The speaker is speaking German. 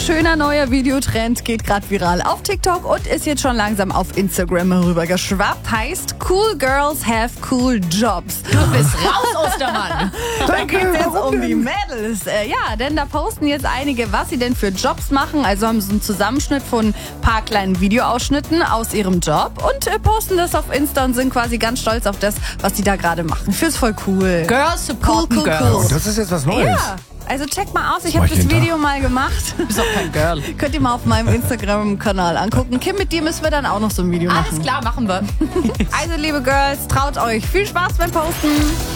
schöner neuer Videotrend geht gerade viral auf TikTok und ist jetzt schon langsam auf Instagram herübergeschwappt. Heißt, cool girls have cool jobs. Du bist raus, Ostermann. Da geht es jetzt um die Mädels. Ja, denn da posten jetzt einige, was sie denn für Jobs machen. Also haben sie einen Zusammenschnitt von ein paar kleinen Videoausschnitten aus ihrem Job und posten das auf Insta und sind quasi ganz stolz auf das, was die da gerade machen. Ich find's voll cool. Girls supporten Cool. Girls. Das ist jetzt was Neues. Ja, also check mal aus. Ich mach habe ich das jeden Video mal gemacht. Du bist doch kein Girl. Könnt ihr mal auf meinem Instagram-Kanal angucken. Kim, mit dir müssen wir dann auch noch so ein Video machen. Alles klar, machen wir. Also, liebe Girls, traut euch. Viel Spaß beim Posten.